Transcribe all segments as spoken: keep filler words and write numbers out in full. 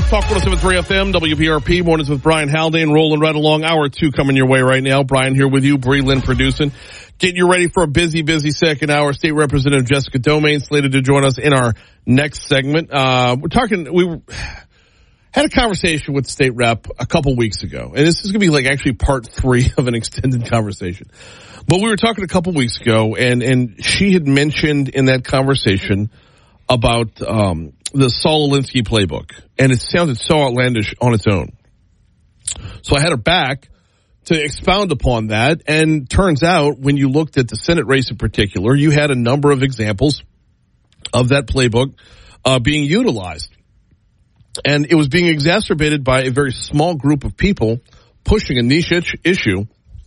Talk one oh seven point three F M, W P R P, mornings with Brian Haldane, rolling right along. Hour two coming your way right now. Brian here with you, Bree Lynn producing. Getting you ready for a busy, busy second hour. State Representative Jessica Domain slated to join us in our next segment. Uh, we're talking, we were, had a conversation with the state rep a couple weeks ago, and this is going to be like actually part three of an extended conversation. But we were talking a couple weeks ago, and, and she had mentioned in that conversation about um, the Saul Alinsky playbook, and it sounded so outlandish on its own. So I had her back to expound upon that, and turns out when you looked at the Senate race in particular, you had a number of examples of that playbook uh, being utilized. And it was being exacerbated by a very small group of people pushing a niche issue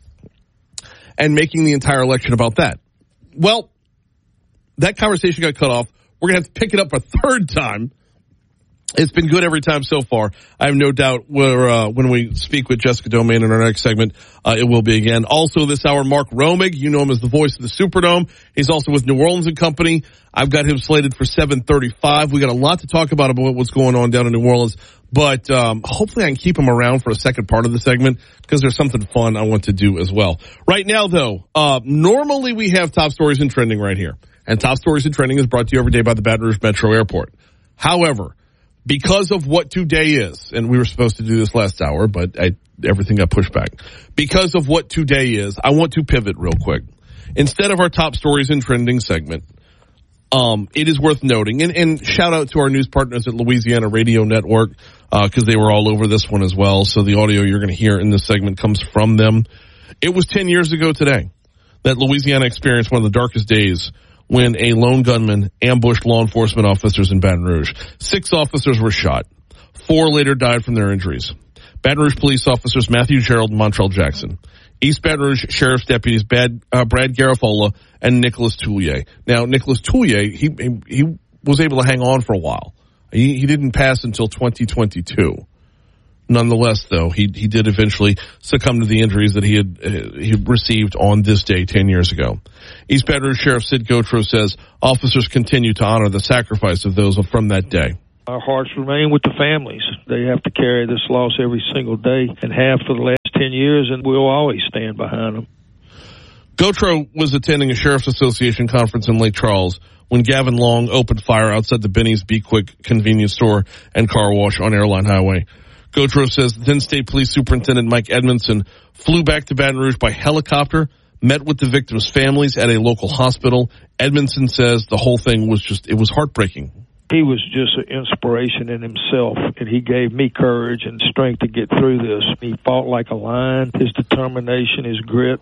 and making the entire election about that. Well, that conversation got cut off. We're going to have to pick it up a third time. It's been good every time so far. I have no doubt we're, uh, when we speak with Jessica Domain in our next segment, uh, it will be again. Also this hour, Mark Romig. You know him as the voice of the Superdome. He's also with New Orleans and Company. I've got him slated for seven thirty-five. We got a lot to talk about about what's going on down in New Orleans. But um, hopefully I can keep him around for a second part of the segment because there's something fun I want to do as well. Right now, though, uh, normally we have Top Stories and Trending right here. And Top Stories and Trending is brought to you every day by the Baton Rouge Metro Airport. However, because of what today is, and we were supposed to do this last hour, but I, everything got pushed back. Because of what today is, I want to pivot real quick. Instead of our Top Stories and Trending segment, um, it is worth noting, and, and shout out to our news partners at Louisiana Radio Network, uh, because they were all over this one as well. So the audio you're going to hear in this segment comes from them. It was ten years ago today that Louisiana experienced one of the darkest days when a lone gunman ambushed law enforcement officers in Baton Rouge. Six officers were shot. Four later died from their injuries. Baton Rouge police officers Matthew Gerald and Montrell Jackson. East Baton Rouge Sheriff's deputies Bad, uh, Brad Garafola and Nicholas Toulier. Now, Nicholas Toulier, he, he he was able to hang on for a while. He, he didn't pass until twenty twenty-two. Nonetheless, though, he he did eventually succumb to the injuries that he had uh, he received on this day ten years ago. East Baton Rouge Sheriff Sid Gautreaux says officers continue to honor the sacrifice of those from that day. Our hearts remain with the families. They have to carry this loss every single day and have for the last ten years, and we'll always stand behind them. Gautreaux was attending a Sheriff's Association conference in Lake Charles when Gavin Long opened fire outside the Benny's Be Quick convenience store and car wash on Airline Highway. Gautreaux says then State Police Superintendent Mike Edmondson flew back to Baton Rouge by helicopter, met with the victims' families at a local hospital. Edmondson says the whole thing was just, it was heartbreaking. He was just an inspiration in himself, and he gave me courage and strength to get through this. He fought like a lion. His determination, his grit.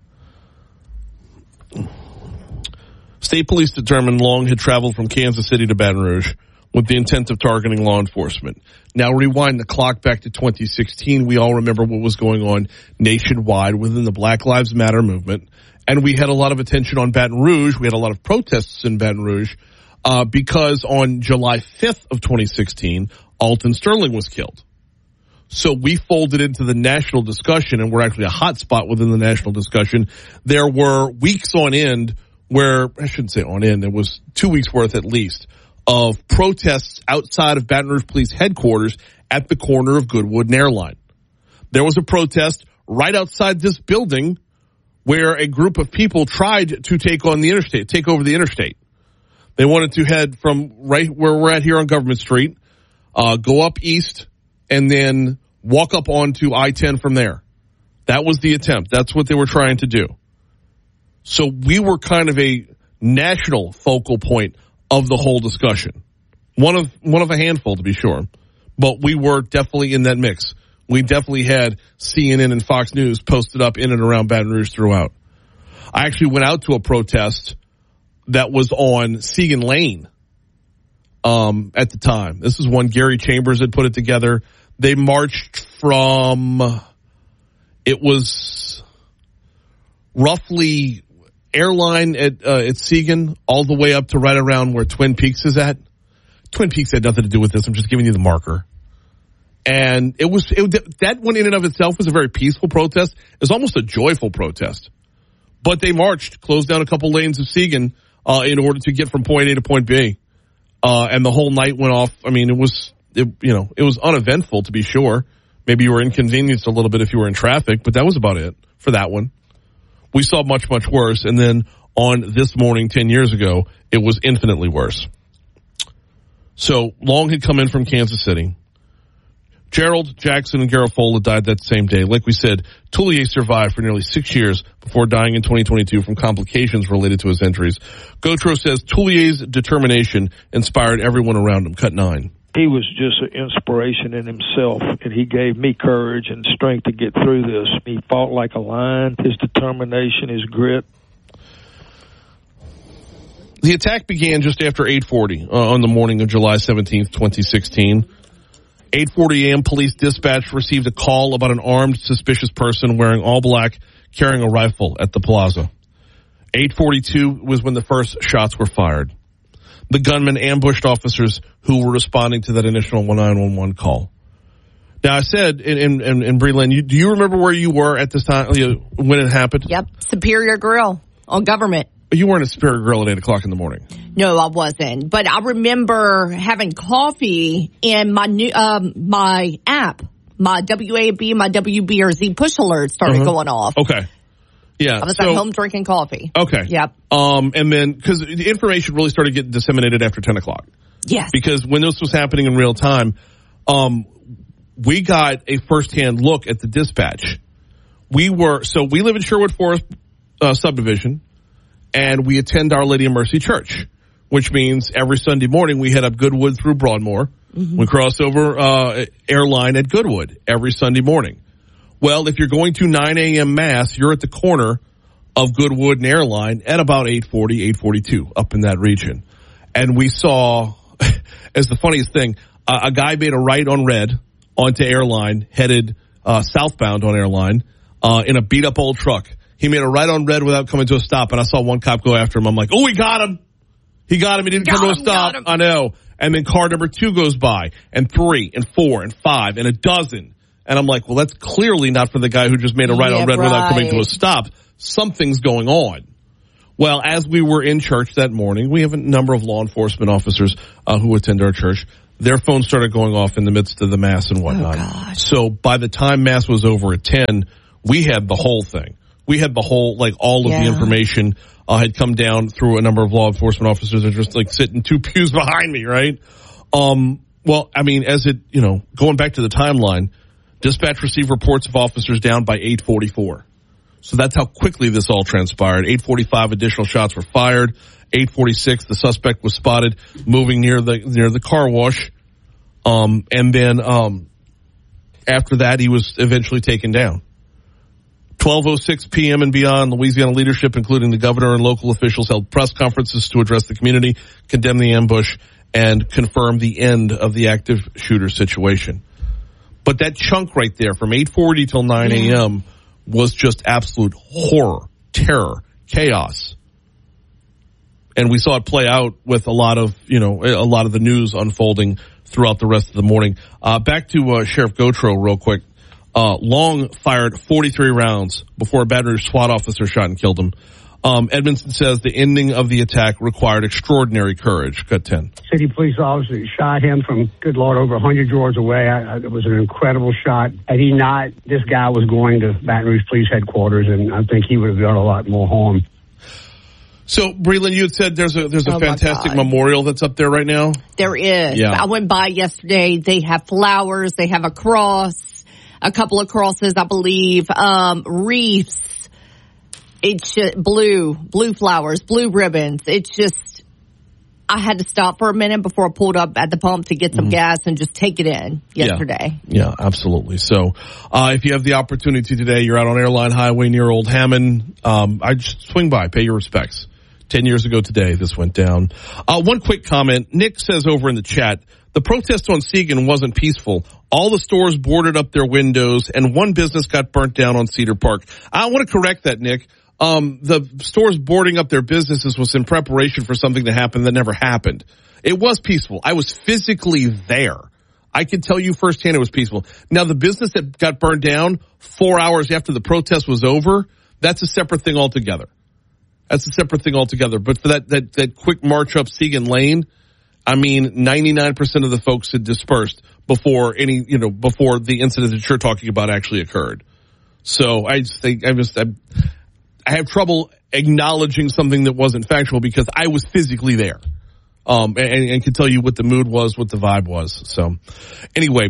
State Police determined Long had traveled from Kansas City to Baton Rouge with the intent of targeting law enforcement. Now rewind the clock back to twenty sixteen. We all remember what was going on nationwide within the Black Lives Matter movement. And we had a lot of attention on Baton Rouge. We had a lot of protests in Baton Rouge uh, because on July fifth of twenty sixteen, Alton Sterling was killed. So we folded into the national discussion, and we're actually a hot spot within the national discussion. There were weeks on end where, I shouldn't say on end, there was two weeks worth at least, of protests outside of Baton Rouge Police Headquarters at the corner of Goodwood and Airline. There was a protest right outside this building where a group of people tried to take on the interstate, take over the interstate. They wanted to head from right where we're at here on Government Street, uh, go up east, and then walk up onto I ten from there. That was the attempt. That's what they were trying to do. So we were kind of a national focal point of the whole discussion. One of one of a handful, to be sure. But we were definitely in that mix. We definitely had C N N and Fox News posted up in and around Baton Rouge throughout. I actually went out to a protest that was on Segan Lane um, at the time. This is one Gary Chambers had put it together. They marched from, it was roughly Airline at uh, at Segan all the way up to right around where Twin Peaks is at. Twin Peaks had nothing to do with this. I'm just giving you the marker. And it was it, that one in and of itself was a very peaceful protest. It was almost a joyful protest. But they marched, closed down a couple lanes of Segan uh, in order to get from point A to point B. Uh, and the whole night went off. I mean, it was it, you know, it was uneventful to be sure. Maybe you were inconvenienced a little bit if you were in traffic, but that was about it for that one. We saw much, much worse. And then on this morning ten years ago, it was infinitely worse. So Long had come in from Kansas City. Gerald, Jackson, and Garofola died that same day. Like we said, Tullier survived for nearly six years before dying in twenty twenty-two from complications related to his injuries. Gautreaux says Tullier's determination inspired everyone around him. Cut nine. He was just an inspiration in himself, and he gave me courage and strength to get through this. He fought like a lion. His determination, his grit. The attack began just after eight forty uh, on the morning of July seventeenth, twenty sixteen. eight forty a.m. police dispatch received a call about an armed, suspicious person wearing all black, carrying a rifle at the plaza. eight forty-two was when the first shots were fired. The gunman ambushed officers who were responding to that initial nine one one call. Now, I said, in, in, in Breland, you, do you remember where you were at this time when it happened? Yep, Superior Grill on Government. You weren't at Superior Grill at eight o'clock in the morning. No, I wasn't. But I remember having coffee in my new um, my app. My W A B, my W B R Z push alerts started uh-huh. going off. Okay. Yeah. I was so, at home drinking coffee. Okay. Yep. Um, and then, because the information really started getting disseminated after ten o'clock. Yes. Because when this was happening in real time, um, we got a firsthand look at the dispatch. We were, so we live in Sherwood Forest uh, subdivision, and we attend Our Lady of Mercy Church, which means every Sunday morning we head up Goodwood through Broadmoor. Mm-hmm. We cross over uh, Airline at Goodwood every Sunday morning. Well, if you're going to nine a.m. Mass, you're at the corner of Goodwood and Airline at about eight forty, eight forty-two, up in that region. And we saw, as the funniest thing, uh, a guy made a right on red onto Airline, headed uh, southbound on Airline, uh, in a beat-up old truck. He made a right on red without coming to a stop, and I saw one cop go after him. I'm like, oh, he got him. He got him. He didn't got come him, to a stop. got him. I know. And then car number two goes by, and three, and four, and five, and a dozen. And I'm like, well, that's clearly not for the guy who just made a right yeah, on red right. without coming to a stop. Something's going on. Well, as we were in church that morning, we have a number of law enforcement officers uh, who attend our church. Their phones started going off in the midst of the Mass and whatnot. Oh, so by the time Mass was over at ten, we had the whole thing. We had the whole, like, all of yeah. the information uh, had come down through a number of law enforcement officers that are just, like, sitting two pews behind me, right? Um, well, I mean, as it, you know, going back to the timeline, dispatch received reports of officers down by eight forty-four. So that's how quickly this all transpired. eight forty-five additional shots were fired. eight forty-six, the suspect was spotted moving near the near the car wash. Um, and then um, after that, he was eventually taken down. twelve oh six p.m. and beyond, Louisiana leadership, including the governor and local officials, held press conferences to address the community, condemn the ambush, and confirm the end of the active shooter situation. But that chunk right there from eight forty till nine a.m. was just absolute horror, terror, chaos. And we saw it play out with a lot of, you know, a lot of the news unfolding throughout the rest of the morning. Uh, back to uh, Sheriff Gautreaux real quick. Uh, Long fired forty-three rounds before a Baton Rouge SWAT officer shot and killed him. Um, Edmondson says the ending of the attack required extraordinary courage. Cut ten. City police officer shot him from, good Lord, over one hundred yards away. I, I, it was an incredible shot. Had he not, this guy was going to Baton Rouge Police Headquarters, and I think he would have done a lot more harm. So, Breland, you had said there's a there's a oh fantastic memorial that's up there right now? There is. Yeah. I went by yesterday. They have flowers. They have a cross, a couple of crosses, I believe, um, wreaths. It's just blue, blue flowers, blue ribbons. It's just, I had to stop for a minute before I pulled up at the pump to get some mm-hmm. gas and just take it in yesterday. Yeah, yeah absolutely. So, uh, if you have the opportunity today, you're out on Airline Highway near Old Hammond, um, I'd just swing by, pay your respects. Ten years ago today, this went down. Uh, one quick comment. Nick says over in the chat, the protest on Siegen wasn't peaceful. All the stores boarded up their windows and one business got burnt down on Cedar Park. I want to correct that, Nick. Um, the stores boarding up their businesses was in preparation for something to happen that never happened. It was peaceful. I was physically there. I can tell you firsthand it was peaceful. Now, the business that got burned down four hours after the protest was over, that's a separate thing altogether. That's a separate thing altogether. But for that, that, that quick march up Siegen Lane, I mean, ninety-nine percent of the folks had dispersed before any, you know, before the incident that you're talking about actually occurred. So I just think, I just, I, I have trouble acknowledging something that wasn't factual because I was physically there. Um, and, and can tell you what the mood was, what the vibe was. So anyway,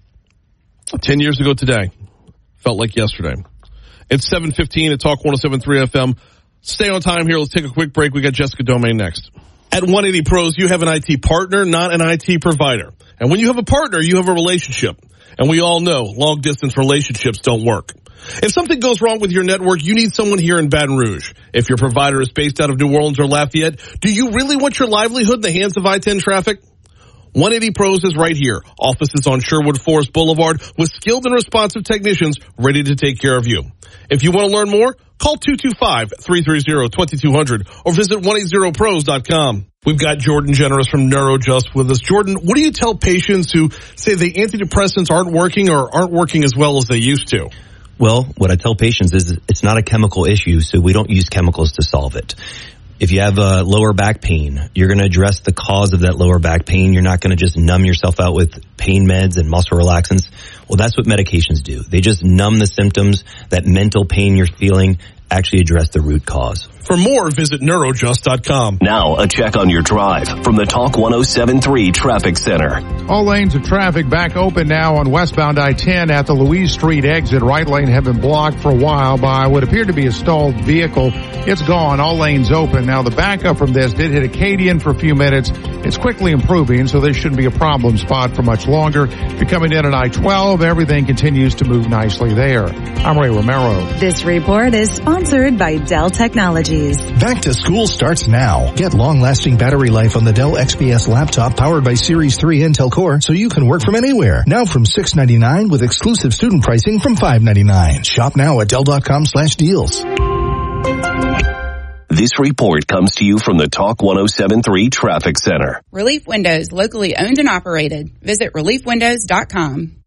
ten years ago today, felt like yesterday. It's seven fifteen at Talk one oh seven point three F M. Stay on time here. Let's take a quick break. We got Jessica Domain next. At one eighty Pros, you have an I T partner, not an I T provider. And when you have a partner, you have a relationship. And we all know long distance relationships don't work. If something goes wrong with your network, you need someone here in Baton Rouge. If your provider is based out of New Orleans or Lafayette, do you really want your livelihood in the hands of I ten traffic? one eighty Pros is right here. Offices on Sherwood Forest Boulevard with skilled and responsive technicians ready to take care of you. If you want to learn more, call two two five, three three zero, two two zero zero or visit one eighty pros dot com. We've got Jordan Generous from NeuroJust with us. Jordan, what do you tell patients who say the antidepressants aren't working or aren't working as well as they used to? Well, what I tell patients is it's not a chemical issue, so we don't use chemicals to solve it. If you have a lower back pain, you're going to address the cause of that lower back pain. You're not going to just numb yourself out with pain meds and muscle relaxants. Well, that's what medications do. They just numb the symptoms. That mental pain you're feeling, actually address the root cause. For more, visit neurojust dot com. Now, a check on your drive from the Talk one oh seven point three Traffic Center. All lanes of traffic back open now on westbound I ten at the Louise Street exit. Right lane have been blocked for a while by what appeared to be a stalled vehicle. It's gone. All lanes open. Now, the backup from this did hit Acadian for a few minutes. It's quickly improving, so this shouldn't be a problem spot for much longer. If you're coming in at I twelve, everything continues to move nicely there. I'm Ray Romero. This report is sponsored by Dell Technologies. Back to school starts now. Get long-lasting battery life on the Dell X P S laptop powered by Series three Intel Core so you can work from anywhere. Now from six ninety-nine with exclusive student pricing from five ninety-nine. Shop now at Dell.com slash deals. This report comes to you from the Talk one oh seven point three Traffic Center. Relief Windows, locally owned and operated. Visit relief windows dot com.